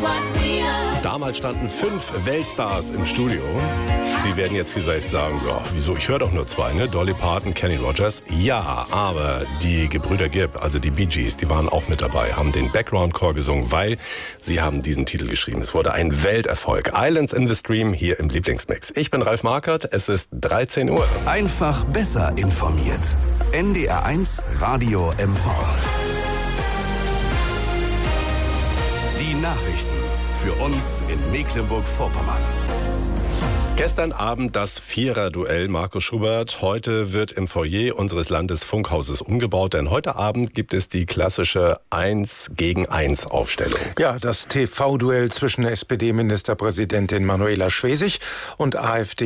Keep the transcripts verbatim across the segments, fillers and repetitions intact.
Damals standen fünf Weltstars im Studio. Sie werden jetzt vielleicht sagen, ja, wieso, ich höre doch nur zwei, ne? Dolly Parton, Kenny Rogers. Ja, aber die Gebrüder Gibb, also die Bee Gees, die waren auch mit dabei, haben den Background-Chor gesungen, weil sie haben diesen Titel geschrieben. Es wurde ein Welterfolg. Islands in the Stream hier im Lieblingsmix. Ich bin Ralf Markert, es ist dreizehn Uhr. Einfach besser informiert. N D R eins Radio M V. Die Nachrichten für uns in Mecklenburg-Vorpommern. Gestern Abend das Vierer-Duell Markus Schubert. Heute wird im Foyer unseres Landesfunkhauses umgebaut, denn heute Abend gibt es die klassische eins gegen eins Aufstellung. Ja, das T V-Duell zwischen S P D-Ministerpräsidentin Manuela Schwesig und A f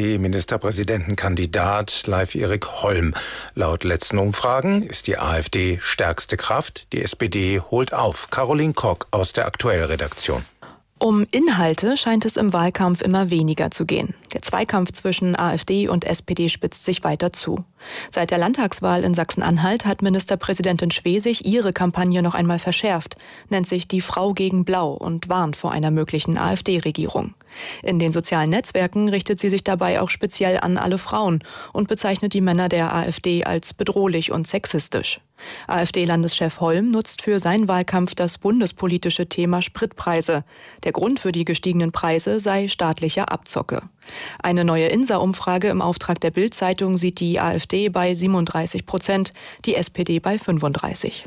D-Ministerpräsidentenkandidat Leif-Erik Holm. Laut letzten Umfragen ist die AfD stärkste Kraft. Die S P D holt auf. Caroline Kock aus der Aktuell-Redaktion. Um Inhalte scheint es im Wahlkampf immer weniger zu gehen. Der Zweikampf zwischen AfD und S P D spitzt sich weiter zu. Seit der Landtagswahl in Sachsen-Anhalt hat Ministerpräsidentin Schwesig ihre Kampagne noch einmal verschärft, nennt sich die Frau gegen Blau und warnt vor einer möglichen AfD-Regierung. In den sozialen Netzwerken richtet sie sich dabei auch speziell an alle Frauen und bezeichnet die Männer der AfD als bedrohlich und sexistisch. AfD-Landeschef Holm nutzt für seinen Wahlkampf das bundespolitische Thema Spritpreise. Der Grund für die gestiegenen Preise sei staatliche Abzocke. Eine neue INSA-Umfrage im Auftrag der Bild-Zeitung sieht die AfD bei siebenunddreißig Prozent, die S P D bei fünfunddreißig.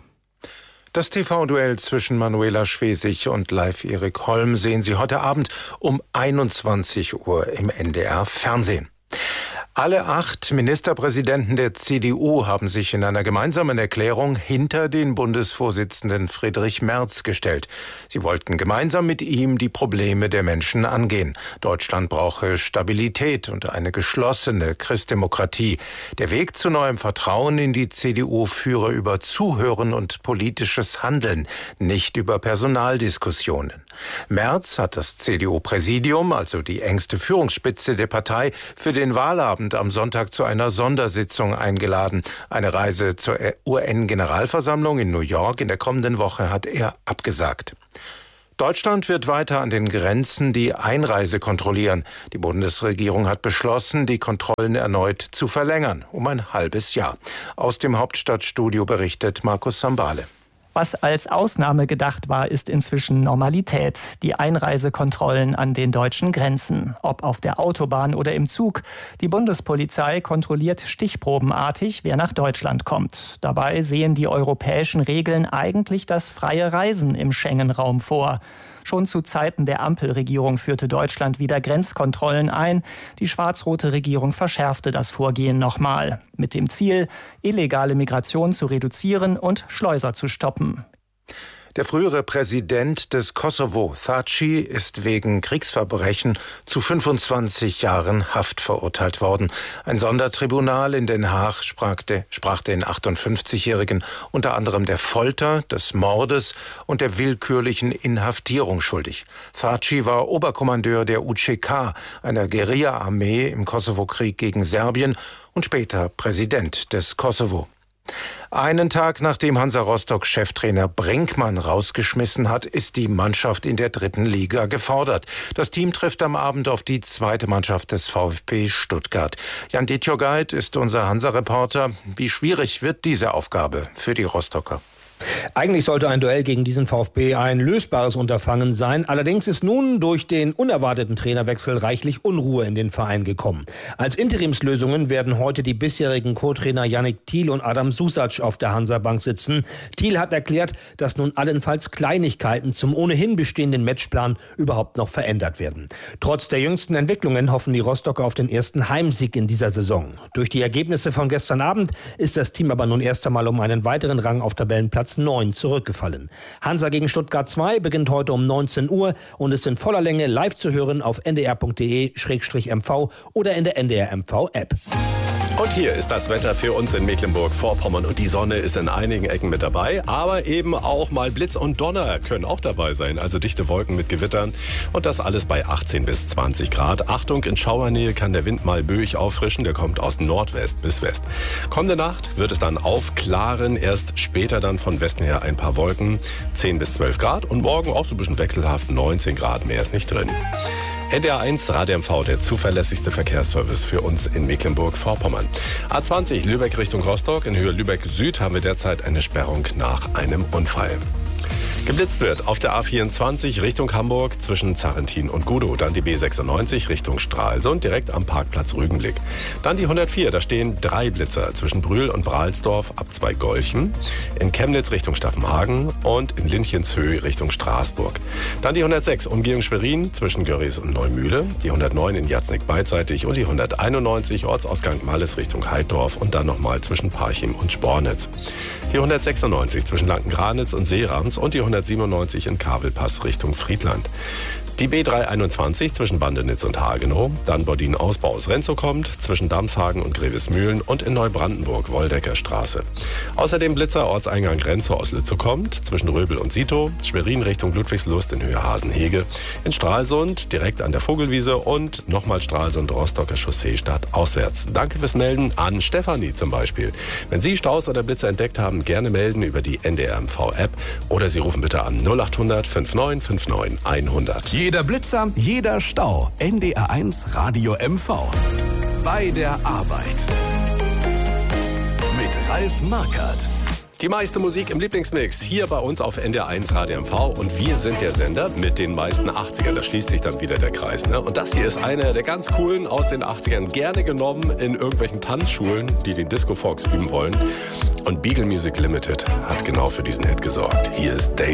Das T V-Duell zwischen Manuela Schwesig und Leif-Erik Holm sehen Sie heute Abend um einundzwanzig Uhr im N D R-Fernsehen. Alle acht Ministerpräsidenten der C D U haben sich in einer gemeinsamen Erklärung hinter den Bundesvorsitzenden Friedrich Merz gestellt. Sie wollten gemeinsam mit ihm die Probleme der Menschen angehen. Deutschland brauche Stabilität und eine geschlossene Christdemokratie. Der Weg zu neuem Vertrauen in die C D U führe über Zuhören und politisches Handeln, nicht über Personaldiskussionen. Merz hat das C D U-Präsidium, also die engste Führungsspitze der Partei, für den Wahlabend am Sonntag zu einer Sondersitzung eingeladen. Eine Reise zur U N-Generalversammlung in New York in der kommenden Woche hat er abgesagt. Deutschland wird weiter an den Grenzen die Einreise kontrollieren. Die Bundesregierung hat beschlossen, die Kontrollen erneut zu verlängern, um ein halbes Jahr. Aus dem Hauptstadtstudio berichtet Markus Sambale. Was als Ausnahme gedacht war, ist inzwischen Normalität. Die Einreisekontrollen an den deutschen Grenzen. Ob auf der Autobahn oder im Zug. Die Bundespolizei kontrolliert stichprobenartig, wer nach Deutschland kommt. Dabei sehen die europäischen Regeln eigentlich das freie Reisen im Schengen-Raum vor. Schon zu Zeiten der Ampelregierung führte Deutschland wieder Grenzkontrollen ein. Die schwarz-rote Regierung verschärfte das Vorgehen nochmal. Mit dem Ziel, illegale Migration zu reduzieren und Schleuser zu stoppen. Der frühere Präsident des Kosovo, Thaçi, ist wegen Kriegsverbrechen zu fünfundzwanzig Jahren Haft verurteilt worden. Ein Sondertribunal in Den Haag sprach, de, sprach den achtundfünfzigjährigen unter anderem der Folter, des Mordes und der willkürlichen Inhaftierung schuldig. Thaçi war Oberkommandeur der U C K, einer Guerilla-Armee im Kosovo-Krieg gegen Serbien und später Präsident des Kosovo. Einen Tag nachdem Hansa Rostock-Cheftrainer Brinkmann rausgeschmissen hat, ist die Mannschaft in der dritten Liga gefordert. Das Team trifft am Abend auf die zweite Mannschaft des VfB Stuttgart. Jan Dietjogait ist unser Hansa-Reporter. Wie schwierig wird diese Aufgabe für die Rostocker? Eigentlich sollte ein Duell gegen diesen VfB ein lösbares Unterfangen sein. Allerdings ist nun durch den unerwarteten Trainerwechsel reichlich Unruhe in den Verein gekommen. Als Interimslösungen werden heute die bisherigen Co-Trainer Yannick Thiel und Adam Susac auf der Hansa-Bank sitzen. Thiel hat erklärt, dass nun allenfalls Kleinigkeiten zum ohnehin bestehenden Matchplan überhaupt noch verändert werden. Trotz der jüngsten Entwicklungen hoffen die Rostocker auf den ersten Heimsieg in dieser Saison. Durch die Ergebnisse von gestern Abend ist das Team aber nun erst einmal um einen weiteren Rang auf Tabellenplatz neun zurückgefallen. Hansa gegen Stuttgart zwei beginnt heute um neunzehn Uhr und ist in voller Länge live zu hören auf n d r punkt d e slash m v oder in der N D R M V App. Und hier ist das Wetter für uns in Mecklenburg-Vorpommern. Und die Sonne ist in einigen Ecken mit dabei. Aber eben auch mal Blitz und Donner können auch dabei sein. Also dichte Wolken mit Gewittern. Und das alles bei achtzehn bis zwanzig Grad. Achtung, in Schauernähe kann der Wind mal böig auffrischen. Der kommt aus Nordwest bis West. Kommende Nacht wird es dann aufklaren. Erst später dann von Westen her ein paar Wolken. zehn bis zwölf Grad. Und morgen auch so ein bisschen wechselhaft. neunzehn Grad, mehr ist nicht drin. N D R eins Radio M V, der zuverlässigste Verkehrsservice für uns in Mecklenburg-Vorpommern. A zwanzig Lübeck Richtung Rostock. In Höhe Lübeck Süd haben wir derzeit eine Sperrung nach einem Unfall. Geblitzt wird auf der A vierundzwanzig Richtung Hamburg zwischen Zarrentin und Gudow. Dann die B sechsundneunzig Richtung Stralsund direkt am Parkplatz Rügenblick. Dann die hundertvier, da stehen drei Blitzer zwischen Brühl und Brahlsdorf ab Zweigolchen. In Chemnitz Richtung Staffenhagen und in Linchenshöhe Richtung Straßburg. Dann die hundertsechs Umgehung Schwerin zwischen Görries und Neumühle. Die hundertneun in Jatznick beidseitig und die hunderteinundneunzig Ortsausgang Malles Richtung Heiddorf und dann nochmal zwischen Parchim und Spornitz. Die hundertsechsundneunzig zwischen Lankengranitz und Seerams und die hundertsiebenundneunzig in Kavelpass Richtung Friedland. Die B dreihunderteinundzwanzig zwischen Bandenitz und Hagenow, dann Bodin-Ausbau aus Renzow kommt, zwischen Damshagen und Grevesmühlen und in Neubrandenburg Woldecker Straße. Außerdem Blitzer Ortseingang Renzow aus Lützow kommt, zwischen Röbel und Sitow, Schwerin Richtung Ludwigslust in Höhe Hasenhege, in Stralsund direkt an der Vogelwiese und nochmal Stralsund Rostocker Chaussee statt auswärts. Danke fürs Melden an Stefanie zum Beispiel. Wenn Sie Staus oder Blitzer entdeckt haben, gerne melden über die N D R M V-App oder Sie rufen bitte an null achthundert neunundfünfzig neunundfünfzig hundert. Jeder Blitzer, jeder Stau. N D R eins Radio M V. Bei der Arbeit. Mit Ralf Markert. Die meiste Musik im Lieblingsmix hier bei uns auf N D R eins Radio M V und wir sind der Sender mit den meisten achtzigern. Da schließt sich dann wieder der Kreis. Ne? Und das hier ist einer der ganz coolen aus den achtzigern. Gerne genommen in irgendwelchen Tanzschulen, die den Disco Fox üben wollen. Und Beagle Music Limited hat genau für diesen Hit gesorgt. Hier ist Daily.